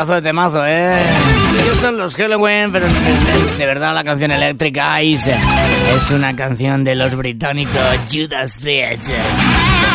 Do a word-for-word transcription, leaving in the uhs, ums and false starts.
pedazo de temazo, ¿eh? Ellos son los Halloween, pero de, de, de verdad la canción Electric Eyes es una canción de los británicos Judas Priest.